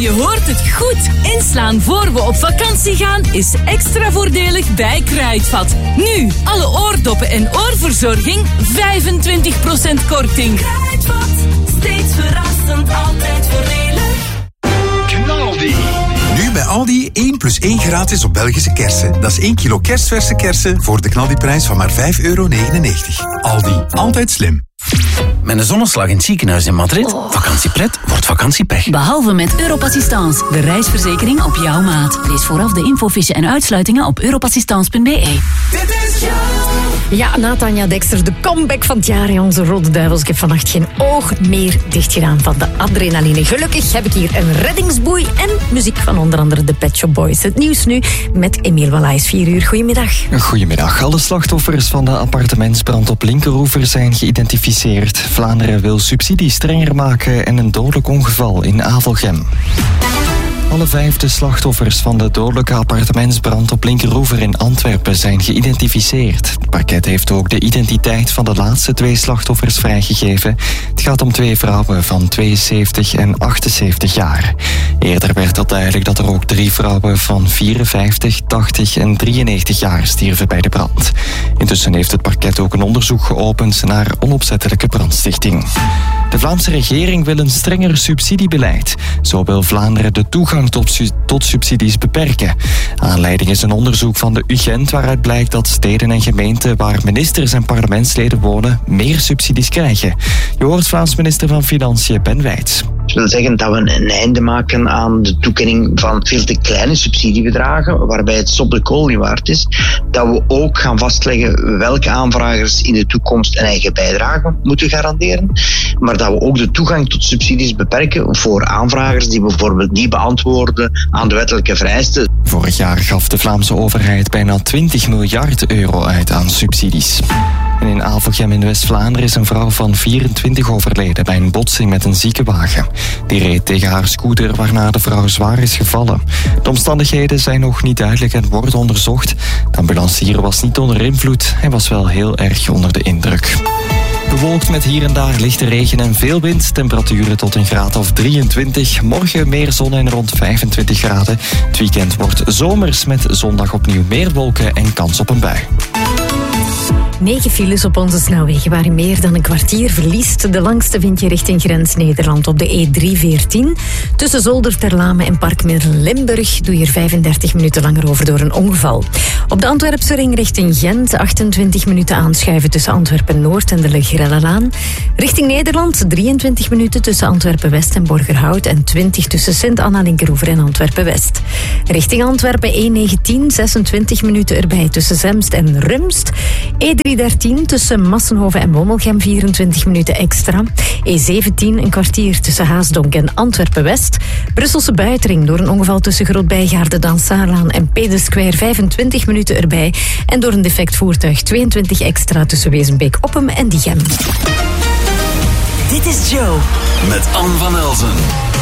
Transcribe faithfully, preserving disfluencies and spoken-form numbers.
je hoort het goed. Inslaan voor we op vakantie gaan is extra voordelig bij Kruidvat. Nu, alle oordoppen en oorverzorging, vijfentwintig procent korting. Kruidvat, steeds verrassend, altijd voordelig. Knaldi. Nu bij Aldi één plus één gratis op Belgische kersen. Dat is één kilo kerstverse kersen voor de knaldiprijs van maar vijf euro negenennegentig. Aldi, altijd slim. Met een zonneslag in het ziekenhuis in Madrid. Oh. Vakantiepret wordt vakantiepech. Behalve met Europassistance, de reisverzekering op jouw maat. Lees vooraf de infofiche en uitsluitingen op europassistance punt b e. Ja, Natanja Dexter, de comeback van het jaar in onze Rode Duivels. Ik heb vannacht geen oog meer dicht gedaan van de adrenaline. Gelukkig heb ik hier een reddingsboei en muziek van onder andere de Pet Shop Boys. Het nieuws nu met Emiel Wallaes, vier uur. Goedemiddag. Goedemiddag. Alle slachtoffers van de appartementsbrand op Linkeroever zijn geïdentificeerd. Vlaanderen wil subsidies strenger maken en een dodelijk ongeval in Avelgem. Alle vijf de slachtoffers van de dodelijke appartementsbrand op Linkeroever in Antwerpen zijn geïdentificeerd. Het parket heeft ook de identiteit van de laatste twee slachtoffers vrijgegeven. Het gaat om twee vrouwen van tweeënzeventig en achtenzeventig jaar. Eerder werd al duidelijk dat er ook drie vrouwen van vierenvijftig, tachtig en drieënnegentig jaar stierven bij de brand. Intussen heeft het parket ook een onderzoek geopend naar onopzettelijke brandstichting. De Vlaamse regering wil een strenger subsidiebeleid. Zo wil Vlaanderen de toegang tot, su- tot subsidies beperken. Aanleiding is een onderzoek van de U Gent waaruit blijkt dat steden en gemeenten waar ministers en parlementsleden wonen meer subsidies krijgen. Je hoort Vlaams minister van Financiën Ben Wijts. Dat wil zeggen dat we een einde maken aan de toekenning van veel te kleine subsidiebedragen, waarbij het op de kool niet waard is. Dat we ook gaan vastleggen welke aanvragers in de toekomst een eigen bijdrage moeten garanderen. Maar dat we ook de toegang tot subsidies beperken voor aanvragers die bijvoorbeeld niet beantwoorden aan de wettelijke vereisten. Vorig jaar gaf de Vlaamse overheid bijna twintig miljard euro uit aan subsidies. En in Avelgem in West-Vlaanderen is een vrouw van vierentwintig overleden bij een botsing met een ziekenwagen. Die reed tegen haar scooter waarna de vrouw zwaar is gevallen. De omstandigheden zijn nog niet duidelijk en worden onderzocht. De ambulancier was niet onder invloed, hij was wel heel erg onder de indruk. Bewolkt met hier en daar lichte regen en veel wind. Temperaturen tot een graad of drieëntwintig. Morgen meer zon en rond vijfentwintig graden. Het weekend wordt zomers met zondag opnieuw meer wolken en kans op een bui. Negen files op onze snelwegen waarin meer dan een kwartier verliest. De langste vind je richting grens Nederland op de E driehonderdveertien. Tussen Zolder, Terlame en Parkmiddel-Limburg doe je er vijfendertig minuten langer over door een ongeval. Op de Antwerpse ring richting Gent achtentwintig minuten aanschuiven tussen Antwerpen-Noord en de Legrellelaan. Richting Nederland drieëntwintig minuten tussen Antwerpen-West en Borgerhout en twintig tussen Sint-Anna-Linkeroever en Antwerpen-West. Richting Antwerpen E negentien zesentwintig minuten erbij tussen Zemst en Rumst. E driehonderddertien tussen Massenhoven en Wommelgem vierentwintig minuten extra. E zeventien een kwartier tussen Haasdonk en Antwerpen-West. Brusselse buitenring door een ongeval tussen Groot-Bijgaarde, Dansaarlaan en Pede Square vijfentwintig minuten erbij. En door een defect voertuig tweeëntwintig extra tussen Wezenbeek-Oppem en Diegem. Dit is Joe. Met Anne van Elzen.